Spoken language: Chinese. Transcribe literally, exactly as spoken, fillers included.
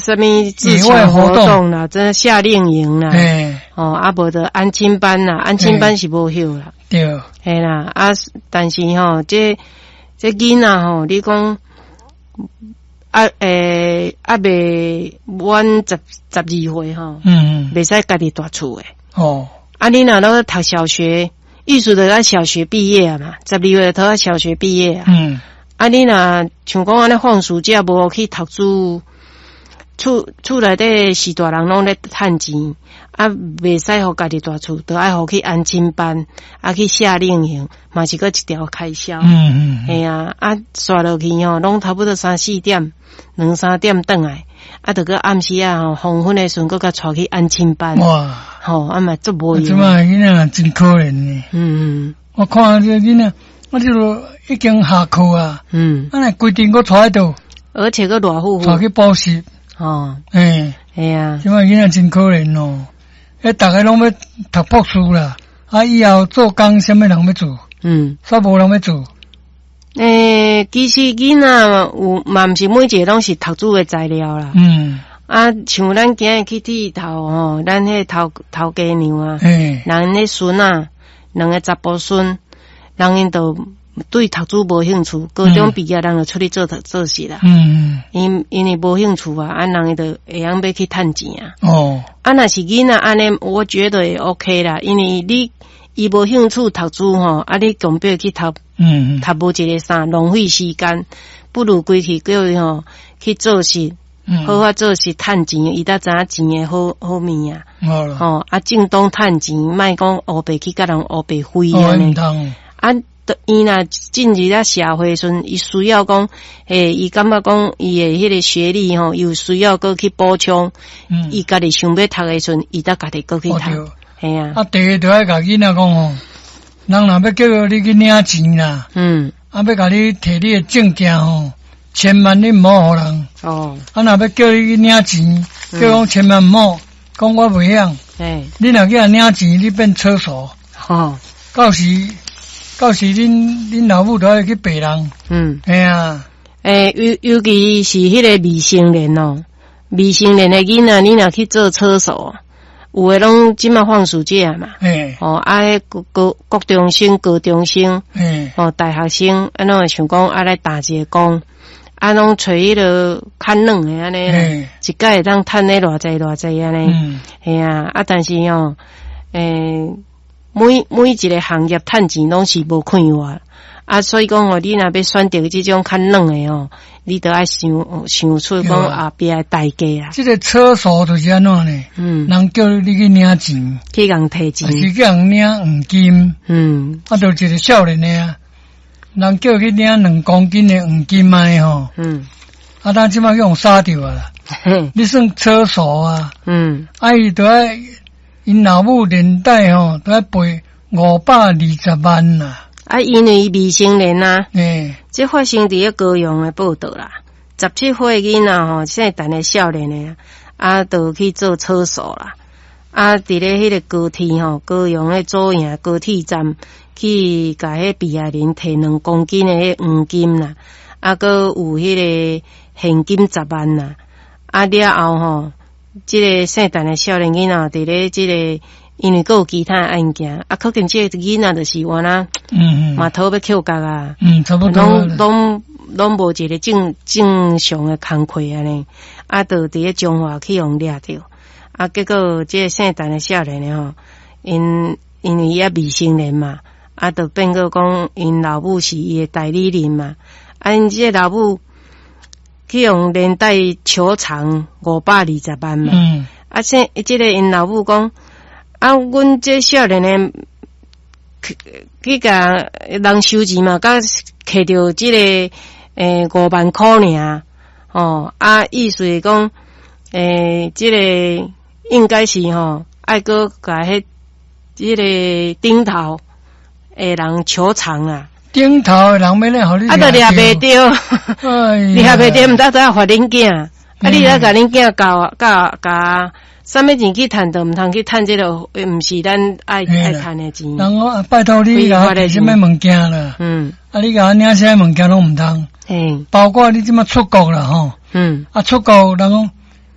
什么自强活动啦，这夏令营啦，哎，哦，啊无的安亲班啦，安亲班是无休啦， 对， 嘿啦，啊，但是吼，这这囡仔吼，你讲啊诶啊未满十十二岁吼，嗯，未使家己大厝诶，哦，啊，你若都读小学，意思就是小学毕业啊嘛，十二岁头小学毕业啊，嗯。啊，你若像讲安尼放暑假无去读书，厝厝内底是大人拢咧趁钱，啊，袂使互家己大厝，都爱互去安亲班，啊去夏令营，嘛是个一条开销。嗯嗯，系啊，啊刷落去吼，拢差不多三四点，两三点转来，啊，着个暗时啊吼，黄昏诶时阵，搁甲带去安亲班。哇，吼，啊嘛足无用。 即摆囡仔真可怜呢。嗯嗯，我看这囡仔。我这个已经下课啊，嗯，啊，规定我带到， 而且个偌富， 带去补习，哦，哎， 哎呀， 即摆囡仔真可怜哦，诶，逐个拢要读博士啦，啊，以后做工啥物人要做？嗯，煞无人要做。 诶，其实囡仔有嘛，毋是每一个拢是读书诶材料啦，嗯，啊，像咱今日去剃头吼，咱迄头头家娘啊，人迄孙啊，两个查甫孙。人因都对读书无兴趣，高中毕业人就出去做做事啦。嗯，因因为无兴趣啊，啊人伊就会晓要去趁钱啊。哦，啊若是囡仔安尼，我觉得也 OK 啦，因为你伊无兴趣读书吼，啊你强迫去读，嗯，读无一个啥，浪费时间，不如规去叫伊吼去做事，嗯、好好做事趁钱，伊才知影钱诶好好物啊。好啦，吼啊正当趁钱，莫讲黑白去甲人黑白费安尼。啊，伊若进入了社会时阵，伊需要讲，诶，伊感觉讲伊诶迄个学历吼，又需要搁去补充，嗯，伊家己想要读诶时阵，伊才家己搁去读，系啊。啊， 第一着爱甲囡仔讲吼，人若要叫你去领钱啦，嗯，啊，要甲你摕你诶证件吼，千万你毋好互人。哦。啊，若要叫你去领钱，叫讲千万毋好，讲我袂晓。诶，你若去啊领钱，你变车手。哦。到时。到时恁恁老母都要去陪人，嗯，哎呀， 诶，尤尤其是迄个未成年哦，未成年的囡仔，你若去做车手，有诶拢即马放暑假嘛，诶，哦，啊，迄高高高中生、高中生，诶，哦，大学生，啊，拢会想讲啊来打一个工，啊，拢找迄个较软诶安尼，一届会当趁咧偌济偌济安尼，嗯，系啊，啊，但是哦，诶。每每一个行业趁钱拢是无快活，啊，所以讲哦，你若要选择这种较软的哦，你都爱想想出讲后壁的代价啊。 这个车手就是安怎呢？嗯，人叫你去领钱， 去人提钱， 是叫人领黄金，嗯，啊，就一个少年的啊，人叫去领两公斤的黄金麦吼，嗯，啊，咱即马用杀掉啦，你算车手啊，嗯，啊，伊都爱。因老母连带吼，都要赔五百二十万啦。 啊，因为未成年啊，诶，这发生伫个高雄的报道啦。十七岁囡仔吼，现在的少年的啊，都去做车手啦。啊，伫咧迄个高铁吼，高雄的左营高铁站去甲迄被害人摕两公斤的迄黄金啦，啊，搁有迄个现金十万啦。啊，了后吼。这个姓陈的少年囡仔，伫咧这个，因为还有其他案件，啊，可能这个囡仔就是原来，嗯嗯，码头要扣角啊，嗯，差不多，拢拢拢无一个正正常的工课安尼，啊，就伫咧中华去互掠着，啊，结果这个姓陈的少年的吼，因因为伊也未成年嘛，啊，就变个讲因老母是伊的代理人嘛，啊，因这个老母。去用连带求偿五百二十万嘛，嗯，啊，现即个因老母讲，啊，阮这少年的去去甲人收钱嘛，甲摕着即个诶五万块尔，哦，啊，意思是讲，诶，即个应该是吼，爱搁甲迄即个顶头诶人求偿啊。 顶头的人要咧，互你啊，都掠袂着，掠袂着，毋知怎罚恁囝，啊，你来甲恁囝教教教，啥物钱去趁都毋通去趁这个，毋是咱爱爱趁的钱。 人我拜托你甲摕什么物件啦，嗯，啊，你甲领啥物件拢毋通，嗯，包括你即马出国啦吼，嗯，啊，出国人讲